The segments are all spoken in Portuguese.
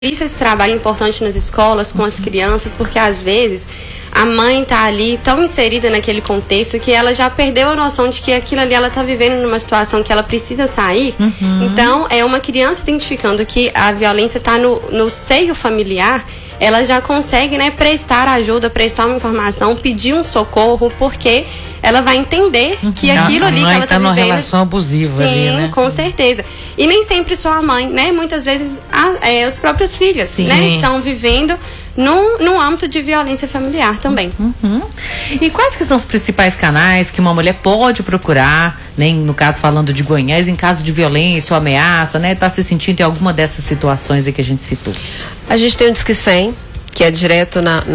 Isso, esse trabalho importante nas escolas, com as crianças, porque às vezes a mãe tá ali tão inserida naquele contexto que ela já perdeu a noção de que aquilo ali ela tá vivendo numa situação que ela precisa sair. Então, é uma criança identificando que a violência tá no seio familiar, ela já consegue, né, prestar ajuda, prestar uma informação, pedir um socorro, porque ela vai entender que aquilo ali que ela tá vivendo... numa relação abusiva. Sim, ali, né? Com certeza. E nem sempre só a mãe, né? Muitas vezes os próprios filhos, né? Estão vivendo num âmbito de violência familiar também. E quais que são os principais canais que uma mulher pode procurar, né? No caso falando de Goiás, em caso de violência ou ameaça, né? Tá se sentindo em alguma dessas situações aí que a gente citou? A gente tem o Disque 100, que é direto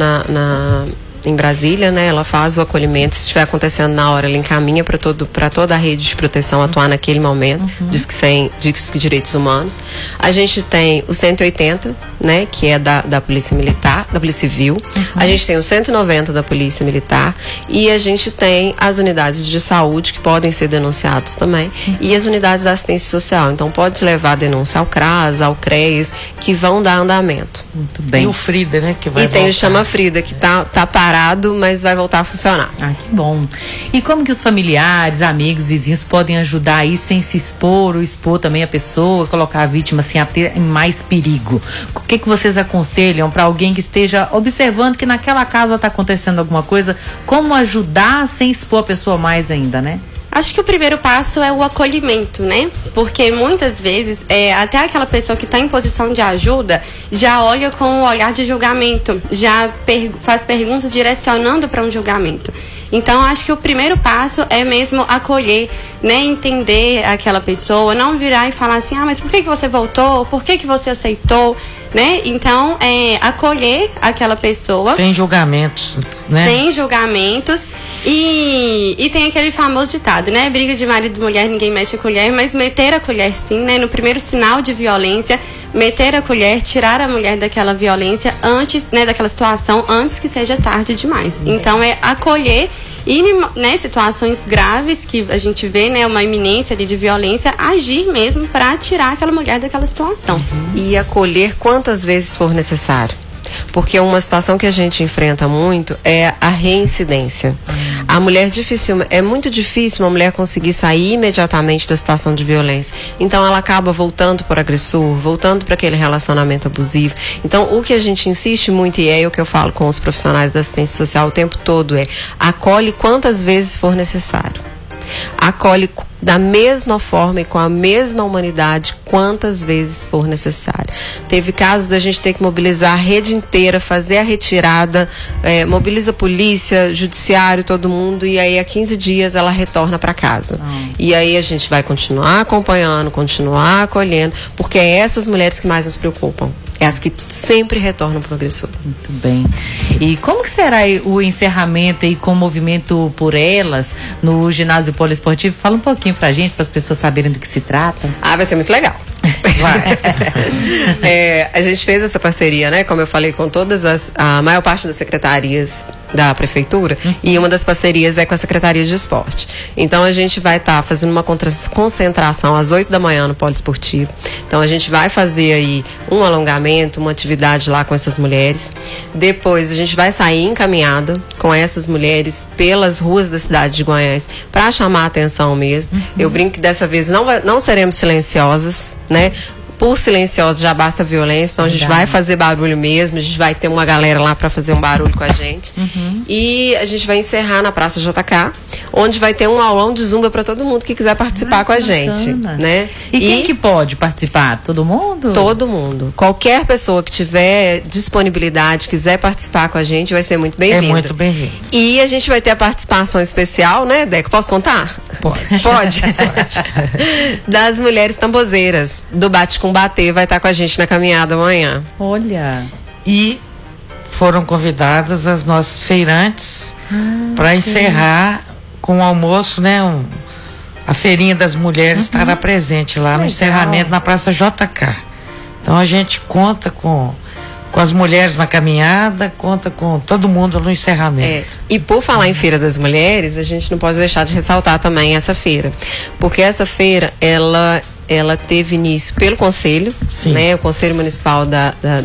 em Brasília, né? Ela faz o acolhimento, se estiver acontecendo na hora, ela encaminha para toda a rede de proteção atuar naquele momento. Disque 100, Disque Direitos Humanos. A gente tem o 180, né? Que é da Polícia Militar, da Polícia Civil. A gente tem o 190 da Polícia Militar e a gente tem as unidades de saúde que podem ser denunciados também e as unidades da assistência social. Então pode levar a denúncia ao CRAS, ao CREAS, que vão dar andamento. Muito bem. E o Frida, né? Que vai e tem voltar. o Chama Frida, que tá parado, mas vai voltar a funcionar. Ah, que bom. E como que os familiares, amigos, vizinhos podem ajudar aí sem se expor ou expor também a pessoa, colocar a vítima assim a ter em mais perigo? O que vocês aconselham para alguém que esteja observando que naquela casa está acontecendo alguma coisa? Como ajudar sem expor a pessoa mais ainda, né? Acho que o primeiro passo é o acolhimento, né? Porque muitas vezes, até aquela pessoa que está em posição de ajuda já olha com um olhar de julgamento, já faz perguntas direcionando para um julgamento. Então, acho que o primeiro passo é mesmo acolher, né? Entender aquela pessoa, não virar e falar assim, mas por que você voltou? Por que você aceitou? Né? Então, acolher aquela pessoa. Sem julgamentos, né? Sem julgamentos. E tem aquele famoso ditado, né? Briga de marido e mulher, ninguém mexe a colher, mas meter a colher sim, né? No primeiro sinal de violência, meter a colher, tirar a mulher daquela violência antes, né? Daquela situação, antes que seja tarde demais. Então, é acolher e, né, situações graves que a gente vê, né, uma iminência ali de violência, agir mesmo para tirar aquela mulher daquela situação. E acolher quantas vezes for necessário. Porque uma situação que a gente enfrenta muito é a reincidência. A mulher é muito difícil uma mulher conseguir sair imediatamente da situação de violência. Então ela acaba voltando para o agressor, voltando para aquele relacionamento abusivo. Então o que a gente insiste muito, e é o que eu falo com os profissionais da assistência social o tempo todo, é acolhe quantas vezes for necessário. Acolhe da mesma forma e com a mesma humanidade quantas vezes for necessário. Teve casos da gente ter que mobilizar a rede inteira, fazer a retirada, mobiliza a polícia, judiciário, todo mundo, e aí a 15 dias ela retorna para casa. E aí a gente vai continuar acompanhando, continuar acolhendo, porque é essas mulheres que mais nos preocupam. É as que sempre retornam para o agressor. Muito bem. E como que será o encerramento aí com o movimento por elas no ginásio poliesportivo? Fala um pouquinho pra gente, para as pessoas saberem do que se trata. Vai ser muito legal. A gente fez essa parceria, né? Como eu falei, com a maior parte das secretarias da prefeitura, e uma das parcerias é com a Secretaria de Esporte. Então a gente vai estar fazendo uma concentração às 8 da manhã no poliesportivo. Então a gente vai fazer aí um alongamento, uma atividade lá com essas mulheres. Depois a gente vai sair encaminhada com essas mulheres pelas ruas da cidade de Goiás para chamar a atenção mesmo. Eu brinco que dessa vez não seremos silenciosas, né? Por silenciosos já basta violência, então a gente vai fazer barulho mesmo, a gente vai ter uma galera lá para fazer um barulho com a gente. E a gente vai encerrar na Praça JK, onde vai ter um aulão de zumba para todo mundo que quiser participar com a gente, né? E quem que pode participar? Todo mundo? Todo mundo. Qualquer pessoa que tiver disponibilidade, quiser participar com a gente, vai ser muito bem-vinda. É muito bem-vindo. E a gente vai ter a participação especial, né, Deco? Posso contar? Pode. Pode. Das mulheres tambozeiras, do Bate com Bater, vai estar com a gente na caminhada amanhã. Olha. E foram convidadas as nossas feirantes para encerrar com o almoço, né? A feirinha das mulheres estará presente lá no encerramento na Praça JK. Então a gente conta com as mulheres na caminhada, conta com todo mundo no encerramento. E por falar em Feira das Mulheres, a gente não pode deixar de ressaltar também essa feira. Porque essa feira, ela ela teve início pelo Conselho, Sim. né? O Conselho Municipal da